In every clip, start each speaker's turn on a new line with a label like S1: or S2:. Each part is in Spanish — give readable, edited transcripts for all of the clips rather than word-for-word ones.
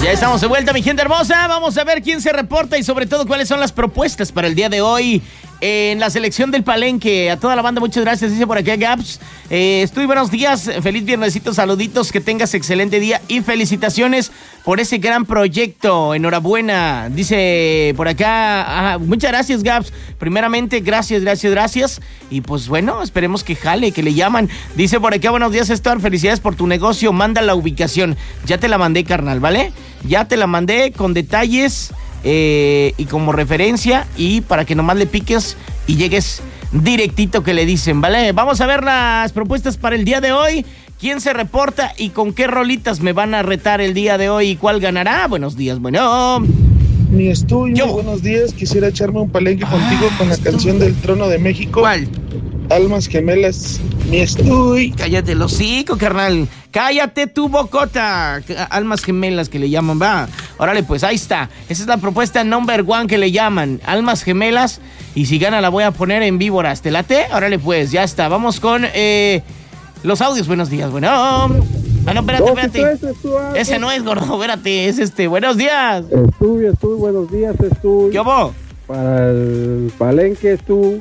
S1: Ya estamos de vuelta, mi gente hermosa. Vamos a ver quién se reporta y sobre todo cuáles son las propuestas para el día de hoy en la selección del Palenque. A toda la banda, muchas gracias. Dice por acá Gaps. Estoy buenos días, feliz viernesito, saluditos, que tengas excelente día y felicitaciones por ese gran proyecto. Enhorabuena. Dice por acá, muchas gracias Gaps. Primeramente, gracias. Y pues bueno, esperemos que jale, que le llaman. Dice por acá, buenos días Stuart, felicidades por tu negocio, manda la ubicación. Ya te la mandé, carnal, ¿vale? Ya te la mandé con detalles y como referencia y para que nomás le piques y llegues directito que le dicen, ¿vale? Vamos a ver las propuestas para el día de hoy. ¿Quién se reporta y con qué rolitas me van a retar el día de hoy y cuál ganará? Buenos días, bueno.
S2: Mi estudio, buenos días. Quisiera echarme un palenque contigo con la canción del Trono de México.
S1: ¿Cuál?
S2: Almas gemelas, mi estudio.
S1: Cállate el hocico, carnal. Cállate tu bocota. Almas gemelas que le llaman, va. Órale, pues ahí está. Esa es la propuesta number one que le llaman. Almas gemelas. Y si gana la voy a poner en víboras. ¿Te late? Órale, pues, ya está. Vamos con los audios. Buenos días, bueno. Ah, no, espérate. Ese no es, gordo, espérate. Es buenos días.
S3: Estuve, buenos días, estuve.
S1: ¿Qué hubo?
S3: Para el palenque estuve.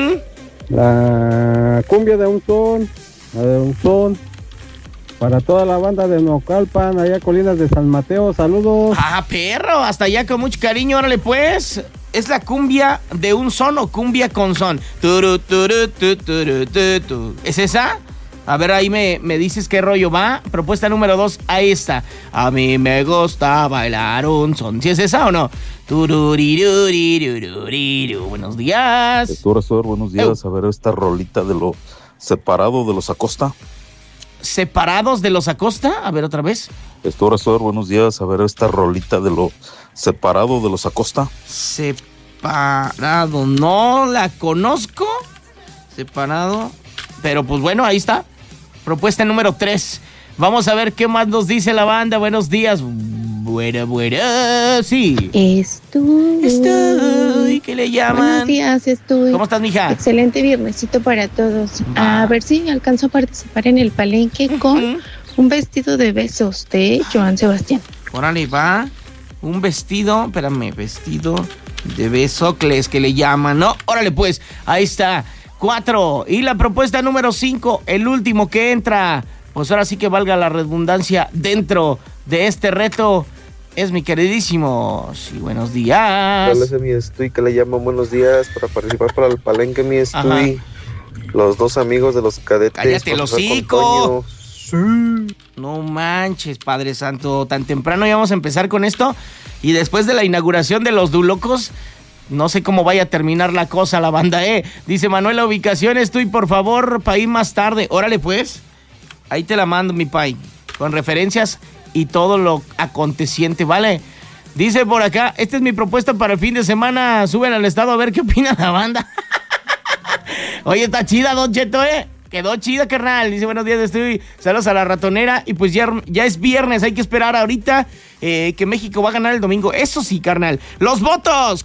S3: La cumbia de un son, para toda la banda de Naucalpan, allá Colinas de San Mateo, saludos.
S1: Perro, hasta allá con mucho cariño, órale pues. ¿Es la cumbia de un son o cumbia con son? ¿Es esa? A ver, ahí me dices qué rollo va. Propuesta número 2, ahí está. A mí me gusta bailar un son. ¿Sí es esa o no? Buenos días.
S4: Buenos días. A ver, esta rolita de lo separado de los Acosta.
S1: ¿Separados de los Acosta? A ver, otra vez.
S4: Buenos días. A ver, esta rolita de lo separado de los Acosta.
S1: Separado, no la conozco. Separado. Pero pues bueno, ahí está. Propuesta número 3. Vamos a ver qué más nos dice la banda. Buenos días. Buena, sí. Estoy, ¿qué le llaman?
S5: Buenos días, estoy.
S1: ¿Cómo estás, mija?
S5: Excelente viernesito para todos. A ver si alcanzo a participar en el palenque con un vestido de besos de Joan Sebastián.
S1: Órale, va. Un vestido, vestido de besocles que le llaman, ¿no? Órale, pues, ahí está. 4. Y la propuesta número 5, el último que entra, pues ahora sí que valga la redundancia, dentro de este reto, es mi queridísimo. Sí, buenos días.
S6: Hola, mi estuy, que le llaman buenos días para participar para el palenque, mi estuy. Los dos amigos de los cadetes.
S1: ¡Cállate los hocico! Sí. No manches, Padre Santo, tan temprano ya vamos a empezar con esto. Y después de la inauguración de los Dulocos, no sé cómo vaya a terminar la cosa, la banda, Dice Manuel, la ubicación, estoy por favor, para ir más tarde. Órale, pues. Ahí te la mando, mi pai. Con referencias y todo lo aconteciente, ¿vale? Dice por acá, esta es mi propuesta para el fin de semana. Suben al estado a ver qué opina la banda. Oye, está chida, Don Cheto, Quedó chida, carnal. Dice, buenos días, estoy. Saludos a la ratonera. Y pues ya es viernes, hay que esperar ahorita que México va a ganar el domingo. Eso sí, carnal. Los votos,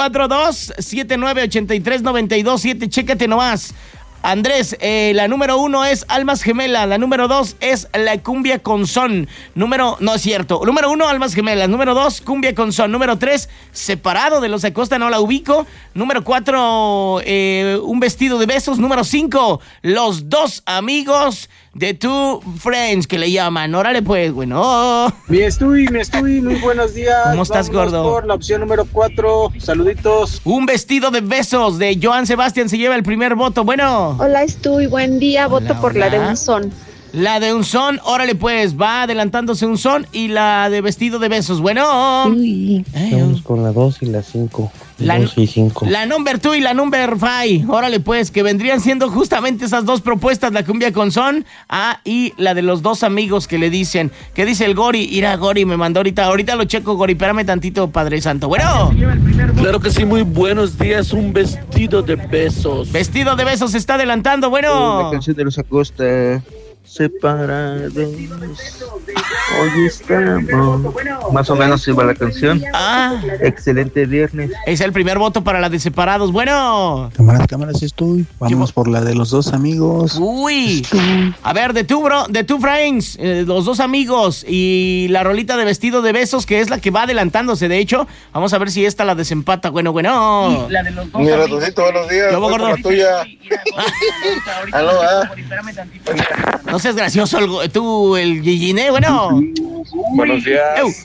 S1: 442-7983-927. Chécate nomás. Andrés, la número 1 es Almas Gemelas, la número 2 es La Cumbia con Son. No es cierto. Número 1, Almas Gemelas. Número 2, Cumbia con Son. Número 3, Separado de los Acosta, no la ubico. Número 4, Un Vestido de Besos. Número 5, Los Dos Amigos de Two Friends, que le llaman. Órale, pues, bueno.
S3: Mi estuy, muy buenos días.
S1: ¿Cómo estás, gordo?
S3: Por la opción número 4, saluditos.
S1: Un Vestido de Besos de Joan Sebastián se lleva el primer voto. Bueno.
S5: Hola, estoy, buen día. Voto por la de un son.
S1: La de un son, órale pues, va adelantándose un son. Y la de Vestido de Besos, bueno.
S3: Vamos con la 2 y la 5. 2 y 5.
S1: La number 2 y la number 5, órale pues, que vendrían siendo justamente esas dos propuestas, la cumbia con son, y la de los dos amigos que le dicen. ¿Qué dice el Gori? Irá, Gori me mandó ahorita lo checo, Gori, espérame tantito, Padre Santo. Bueno.
S7: Claro que sí, muy buenos días, un vestido de besos.
S1: Vestido de besos se está adelantando, bueno.
S6: La canción de los Acosta. separados, hoy estamos. Más o menos iba la canción. Excelente viernes.
S1: Es el primer voto para la de Separados. Bueno.
S8: Cámaras, estoy. Vamos por la de los dos amigos.
S1: Uy. A ver, de tu friends, los dos amigos y la rolita de Vestido de Besos, que es la que va adelantándose. De hecho, vamos a ver si esta la desempata. Bueno.
S2: La de los dos. Mi ratoncito, buenos días.
S1: ¿Cómo, gordo?
S2: La tuya. Aló,
S1: No seas gracioso tú, el Gilliné, bueno.
S2: Buenos días.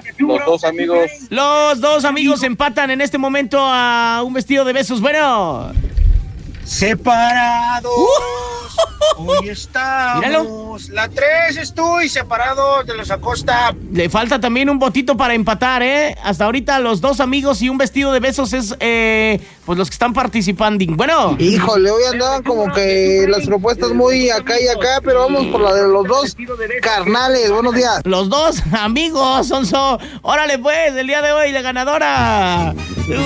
S1: Los dos amigos empatan en este momento a un Vestido de Besos, bueno.
S9: Separados, hoy estamos.
S1: Míralo.
S9: La 3 estoy separados de los Acosta.
S1: Le falta también un votito para empatar, ¿eh? Hasta ahorita los dos amigos y un Vestido de Besos es, pues los que están participando. Bueno.
S10: Híjole, hoy andaban como que las propuestas muy acá y acá, pero vamos por la de los dos carnales. Buenos días.
S1: Los dos amigos, Sonso. Órale pues, el día de hoy la ganadora.